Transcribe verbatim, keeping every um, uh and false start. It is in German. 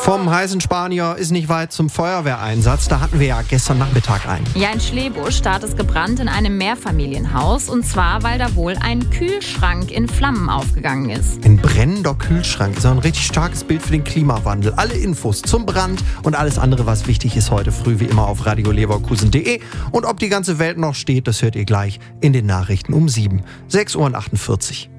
Vom heißen Spanier ist nicht weit zum Feuerwehreinsatz. Da hatten wir ja gestern Nachmittag einen. Ja, in Schlebusch, da hat es gebrannt in einem Mehrfamilienhaus. Und zwar, weil da wohl ein Kühlschrank in Flammen aufgegangen ist. Ein brennender Kühlschrank ist auch ein richtig starkes Bild für den Klimawandel. Alle Infos zum Brand und alles andere, was wichtig ist, heute früh wie immer auf radio leverkusen punkt de. Und ob die ganze Welt noch steht, das hört ihr gleich in den Nachrichten um sieben. sechs Uhr achtundvierzig.